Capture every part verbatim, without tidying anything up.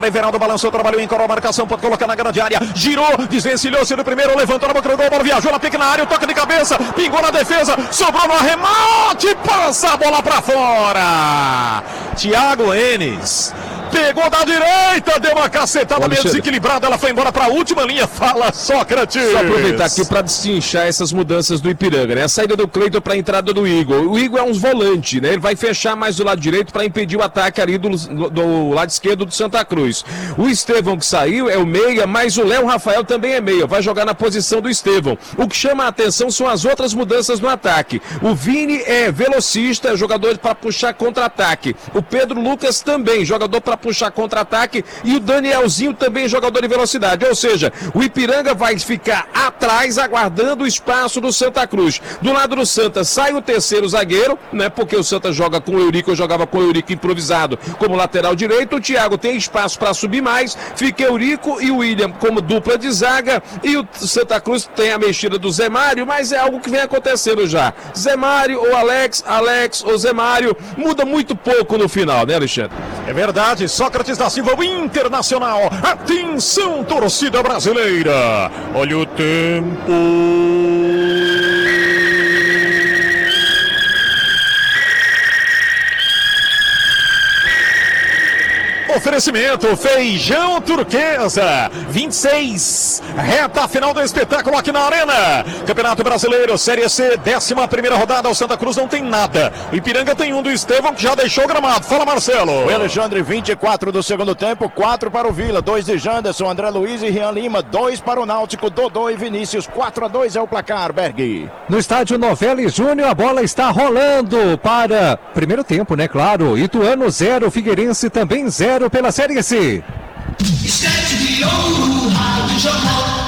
Everaldo balançou, trabalhou em coro, a marcação pode colocar na grande área, girou, desvencilhou-se do primeiro, levantou na boca do gol, bola viajou na pequena área, o toque de cabeça, pingou na defesa, sobrou no arremate, passa a bola pra fora. Thiago Enes pegou da direita, deu uma cacetada meio desequilibrada, ela foi embora para a última linha. Fala, Sócrates. Só aproveitar aqui para destrinchar essas mudanças do Ipiranga, né? A saída do Cleiton para a entrada do Igor. O Igor é um volante, né? Ele vai fechar mais do lado direito para impedir o ataque ali do, do, do lado esquerdo do Santa Cruz. O Estevão que saiu é o meia, mas o Léo Rafael também é meia, vai jogar na posição do Estevão. O que chama a atenção são as outras mudanças no ataque. O Vini é velocista, jogador para puxar contra-ataque. O Pedro Lucas também, jogador para puxar contra-ataque, e o Danielzinho também jogador de velocidade, ou seja, o Ipiranga vai ficar atrás aguardando o espaço do Santa Cruz. Do lado do Santa sai o terceiro zagueiro, né, porque o Santa joga com o Eurico, eu jogava com o Eurico improvisado como lateral direito, o Thiago tem espaço para subir mais, fica Eurico e o William como dupla de zaga, e o Santa Cruz tem a mexida do Zé Mário, mas é algo que vem acontecendo já. Zé Mário ou Alex, Alex ou Zé Mário, muda muito pouco no final, né, Alexandre? É verdade, Sócrates da Silva, o Internacional. Atenção, torcida brasileira. Olha o tempo. Oferecimento Feijão Turquesa vinte e seis, reta final do espetáculo aqui na Arena. Campeonato Brasileiro, Série C, décima primeira rodada. O Santa Cruz não tem nada. O Ipiranga tem um do Estevão que já deixou o gramado. Fala, Marcelo. O Alexandre, vinte e quatro do segundo tempo, quatro para o Vila, dois de Janderson, André Luiz e Rian Lima, dois para o Náutico, Dodô e Vinícius, quatro a dois é o placar, Berg. No estádio Novelli Júnior, a bola está rolando para primeiro tempo, né? Claro. Ituano zero, Figueirense também zero pela Série C. Estante de ouro, Rádio Jornal.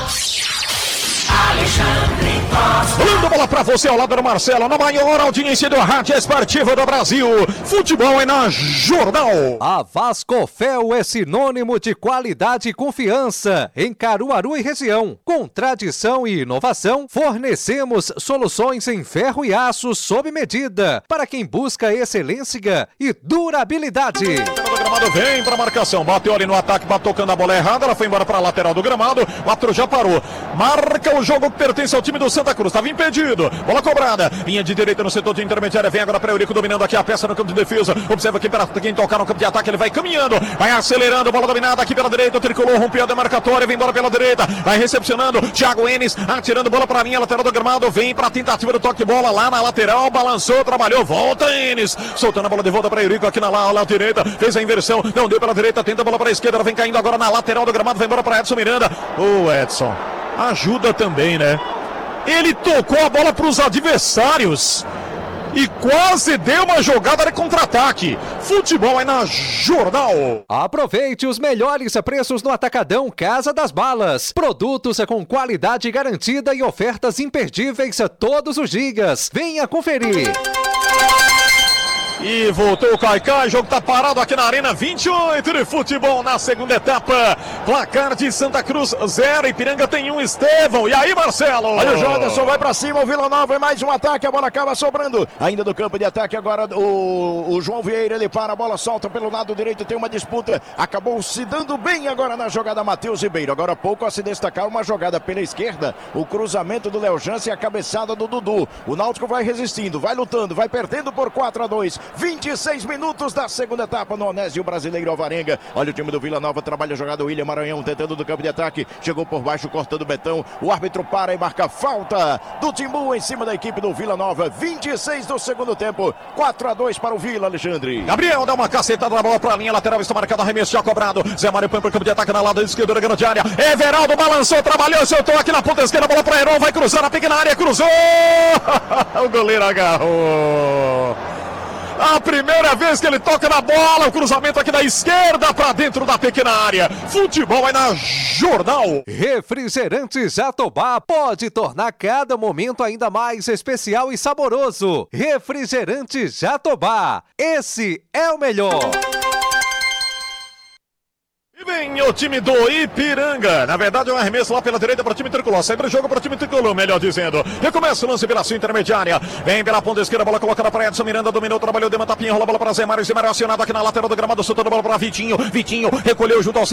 Alexandre Costa. Dando bola pra você ao lado do Marcelo, na maior audiência do rádio esportivo do Brasil. Futebol é na Jornal. A Vascofel é sinônimo de qualidade e confiança em Caruaru e região. Com tradição e inovação, fornecemos soluções em ferro e aço sob medida para quem busca excelência e durabilidade. O gramado vem pra marcação, bateu ali no ataque, bateu tocando a bola errada, ela foi embora pra lateral do gramado, o árbitro já parou. Marca o jogo que pertence ao time do Santa Cruz, estava impedido, bola cobrada, linha de direita no setor de intermediária, vem agora para Eurico dominando aqui a peça no campo de defesa, observa aqui para quem tocar no campo de ataque, ele vai caminhando, vai acelerando, bola dominada aqui pela direita, o tricolor rompeu a demarcatória, vem embora pela direita, vai recepcionando, Thiago Enes, atirando bola para a linha lateral do gramado, vem para a tentativa do toque de bola lá na lateral, balançou, trabalhou, volta Enes, soltando a bola de volta para Eurico aqui na lateral direita, fez a inversão, não deu pela direita, tenta a bola para a esquerda, ela vem caindo agora na lateral do gramado, vai embora para Edson Miranda, ô Edson, ajuda também, né? Ele tocou a bola para os adversários e quase deu uma jogada de contra-ataque. Futebol é na Jornal. Aproveite os melhores preços no Atacadão Casa das Balas. Produtos com qualidade garantida e ofertas imperdíveis todos os dias. Venha conferir. E voltou o Caicai, o jogo tá parado aqui na Arena, vinte e oito de futebol na segunda etapa. Placar de Santa Cruz zero, Ipiranga tem um, Estevão. E aí, Marcelo? Olha o Janderson, vai pra cima, o Vila Nova, mais um ataque, a bola acaba sobrando. Ainda do campo de ataque agora o, o João Vieira, ele para, a bola solta pelo lado direito, tem uma disputa. Acabou se dando bem agora na jogada Matheus Ribeiro. Agora há pouco a se destacar uma jogada pela esquerda, o cruzamento do Léo Jance e a cabeçada do Dudu. O Náutico vai resistindo, vai lutando, vai perdendo por quatro a dois. vinte e seis minutos da segunda etapa no Onésio Brasileiro Alvarenga. Olha o time do Vila Nova, trabalha a jogada, o William Maranhão tentando do campo de ataque, chegou por baixo, cortando o Betão, o árbitro para e marca falta do Timbu em cima da equipe do Vila Nova, vinte e seis do segundo tempo, quatro a dois para o Vila, Alexandre. Gabriel dá uma cacetada na bola para a linha lateral, está marcado, arremesso já cobrado, Zé Mário põe para o campo de ataque na lado esquerda da grande área, Everaldo balançou, trabalhou, soltou aqui na ponta esquerda, bola para Heron, vai cruzar na pequena área, cruzou, o goleiro agarrou. A primeira vez que ele toca na bola, o cruzamento aqui da esquerda para dentro da pequena área. Futebol é na Jornal. Refrigerante Jatobá pode tornar cada momento ainda mais especial e saboroso. Refrigerante Jatobá, esse é o melhor. E bem, vem o time do Ipiranga. Na verdade, é um arremesso lá pela direita para o time tricolor. Sempre jogo para o time tricolor, melhor dizendo. Recomeça o lance pela sua intermediária. Vem pela ponta esquerda, bola colocada para Edson Miranda. Dominou, trabalhou, deu uma tapinha, rola a bola para Zé Mário. Zé Mário acionado aqui na lateral do gramado, soltando a bola para Vitinho. Vitinho recolheu junto ao